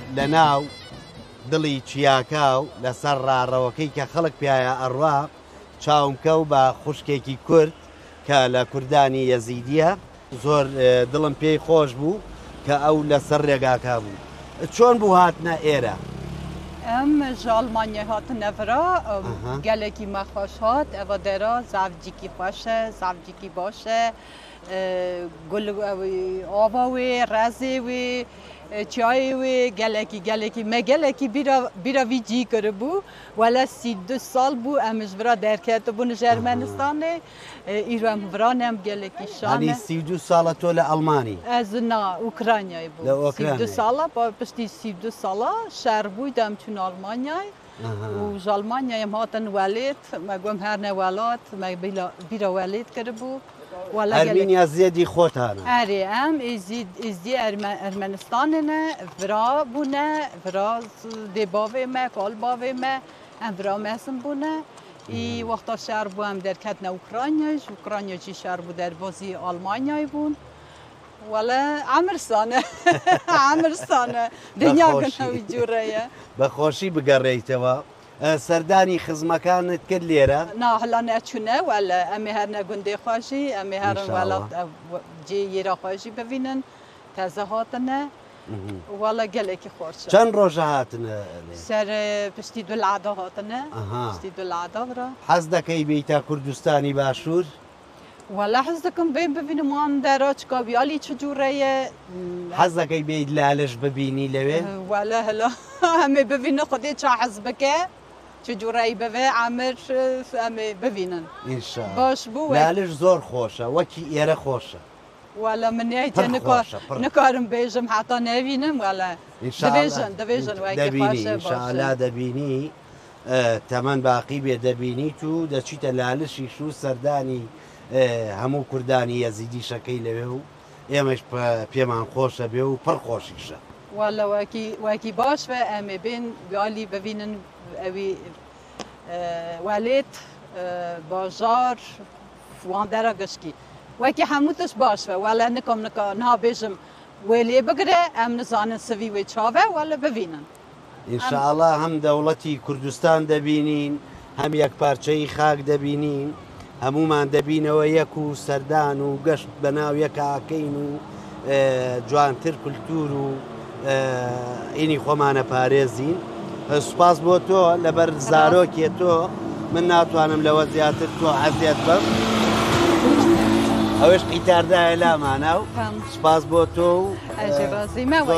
لە ناو دڵی چیاکاو لەسەر ڕاڕەوەکەی کە خەڵک پیایە ئەڕوا چاومکە و بە خوشکێکی کورد کە لە کوردانی یەزیدیە زۆر دڵم پێی خۆش بوو کە ئەو لەسەر ڕێگاکا بوو. چۆن بوو هاتنە ئێرە؟ ئەم ژ ئەڵمانیا هاتنە ڤرا gelekî me xweş hat eva dera zavcîkî xweş e zavcîkî baş e gul ava wê rezê wê çayê wê gelekî me gelekî bîra vî cî kiribû wele 32 sal bû em ji vira derketibûn ji Ermenistanê îro em viran em gelekî şan e 32 sala tۆ لە ئەڵمانی ez na Ukraynayê bû 32 sala piştî 32 sala şer bû dem çûn Almanyayê û ji Almanyayê em hatin welêt me gom her ne welat me bîra welêt kiribû ئەرمینیا زێدی خۆتانە ئەرێ ئەم ئێزدی ئەرمەنستانê ne vira bûne vira dê bavê me kal bavê me em vira mesin bûne î wexta şer bû em derketine Ukrayna ji Ukrayna jî şer bû derbasî Almanyayê bûn wele emirsan e emirsan e dinya wî cûre ye بەخۆشی بگەڕێیتەوە سەردانی خزمەکانت کرد لێرە نا هەلا نەچوونە وەلە ئەمێ هەر نە گوندێ خۆشی ئەمێ هەرن وڵات جێ یێرا خۆشی ببینن تازە هاتنە وەڵە gelekî خۆش چەند ڕۆژە هاتنە سەر پشتی دوولعادا هاتنە پشتی دوولعادا ڕا حەز دەکەی بیتە کوردستانی باشوور وەلا حەز دەکەم بێن ببینم وان دەرا چکاویالی چ جوورەیە حەز دەکەی بیت لالش ببینی لەوێ وەلا هەلا ئەمێ ببینە خودێ چا حەز بکە چ جوورایی بەوێ ئامر ئەمێ ببینن باش بوو لالش زۆر خۆشە وەکی ئێرە خۆشە وەلا منیتە نکارم بێژم حتا نەبینم وەلا دەبینیشالا دەبینی تەمەەن باقی بێ دەبینیت و دەچیتە لالشیش و سەردانی هەموو کوردانی یەزیدی شەکەی لەوێ و ئێمەش پێمان خۆشە بێ و پڕ خۆشیشە وەلا واکی باش بە ئەمێ بێن گالی ببینن ئەوی welêt bajar wan dera gişkî wekî hemû tiş baş ve wele nikom nabêjim wê lê bigire em nizanin sivî wê çave wele bivînin ئینشاءڵڵا هەم دەوڵەتی کوردستان دەبینین هەم یەک پارچەی خاک دەبینین هەمومان دەبینەوە یەک و سەردان و گەشت بەناو یەکاکەین و جوانتر کولتور و ئینی خۆمانە پارێزین سوپاس بۆ تۆ لەبەر زارۆکێ تۆ من ناتوانم لەوە زیاتر تۆ حەزیت بەم ئەوەش قیتاردایە لامانە و سوپاس بۆ تۆ و